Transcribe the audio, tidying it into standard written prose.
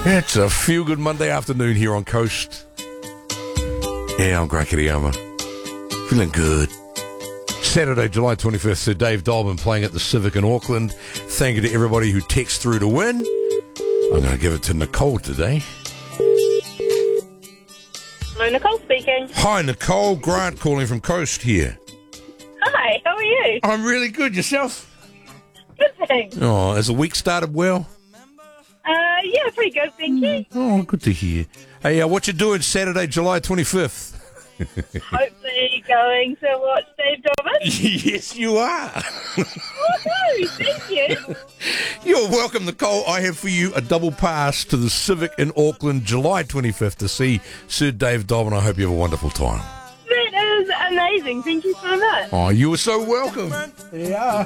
It's a feel-good Monday afternoon here on Coast. Yeah, I'm Greg Kiriyama. Feeling good. Saturday, July 25th, Sir Dave Dolman playing at the Civic in Auckland. Thank you to everybody who texts through to win. I'm going to give it to Nicole today. Hello, Nicole speaking. Hi, Nicole. Grant calling from Coast here. Hi, how are you? I'm really good. Yourself? Good thing. Oh, has the week started well? Yeah, pretty good, thank you. Oh, good to hear. Hey, what you doing Saturday, July 25th? Hopefully going to watch Dave Dolman. Yes, you are. Woohoo, thank you. You're welcome, Nicole. I have for you a double pass to the Civic in Auckland, July 25th, to see Sir Dave Dolman. I hope you have a wonderful time. That is amazing, thank you so much. Oh, you were so welcome. Yeah.